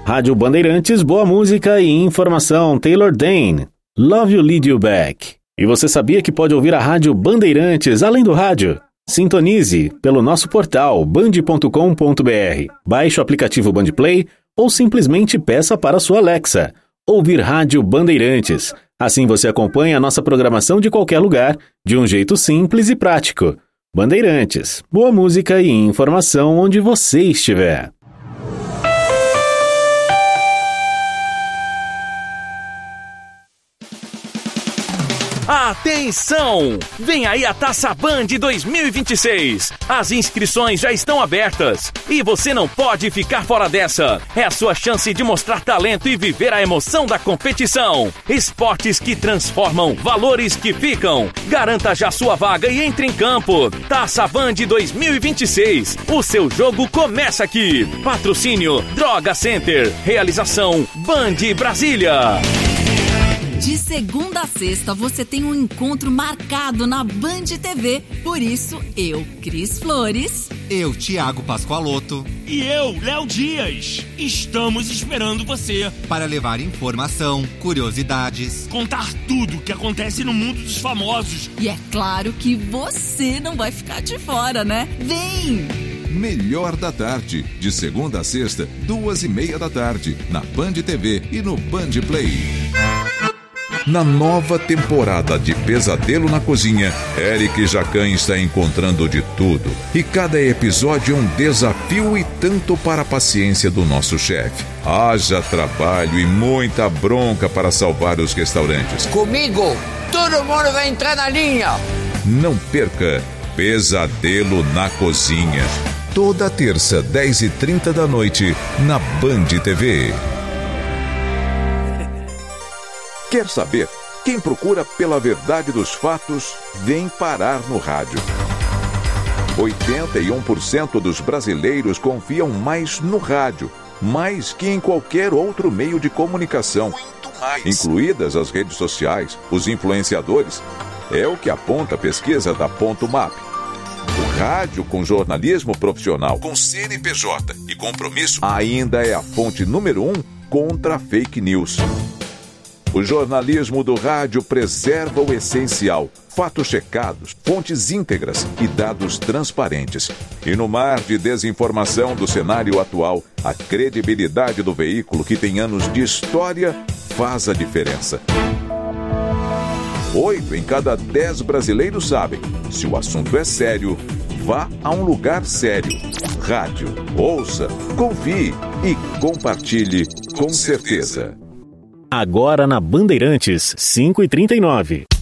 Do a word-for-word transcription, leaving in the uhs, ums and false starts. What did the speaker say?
Rádio Bandeirantes, boa música e informação. Taylor Dayne, Love You Lead You Back. E você sabia que pode ouvir a Rádio Bandeirantes além do rádio? Sintonize pelo nosso portal band ponto com ponto b r. Baixe o aplicativo Bandplay ou simplesmente peça para sua Alexa. Ouvir Rádio Bandeirantes. Assim você acompanha a nossa programação de qualquer lugar, de um jeito simples e prático. Bandeirantes, boa música e informação onde você estiver. Atenção! Vem aí a Taça Band dois mil e vinte e seis. As inscrições já estão abertas e você não pode ficar fora dessa. É a sua chance de mostrar talento e viver a emoção da competição. Esportes que transformam, valores que ficam. Garanta já sua vaga e entre em campo. Taça Band dois mil e vinte e seis. O seu jogo começa aqui. Patrocínio Droga Center. Realização Band Brasília. De segunda a sexta, você tem um encontro marcado na Band T V. Por isso, eu, Cris Flores. Eu, Thiago Pascoaloto. E eu, Léo Dias. Estamos esperando você. Para levar informação, curiosidades. Contar tudo o que acontece no mundo dos famosos. E é claro que você não vai ficar de fora, né? Vem! Melhor da Tarde, de segunda a sexta, duas e meia da tarde, na Band T V e no Band Play. Na nova temporada de Pesadelo na Cozinha, Eric Jacan está encontrando de tudo. E cada episódio é um desafio e tanto para a paciência do nosso chefe. Haja trabalho e muita bronca para salvar os restaurantes. Comigo, todo mundo vai entrar na linha. Não perca Pesadelo na Cozinha. Toda terça, dez e trinta da noite, na Band T V. Quer saber? Quem procura pela verdade dos fatos, vem parar no rádio. oitenta e um por cento dos brasileiros confiam mais no rádio, mais que em qualquer outro meio de comunicação. Muito mais. Incluídas as redes sociais, os influenciadores. É o que aponta a pesquisa da Ponto Map. O rádio com jornalismo profissional, com C N P J e compromisso, ainda é a fonte número um contra a fake news. O jornalismo do rádio preserva o essencial, fatos checados, fontes íntegras e dados transparentes. E no mar de desinformação do cenário atual, a credibilidade do veículo que tem anos de história faz a diferença. Oito em cada dez brasileiros sabem, se o assunto é sério, vá a um lugar sério. Rádio, ouça, confie e compartilhe com certeza. Agora na Bandeirantes, cinco e trinta e nove.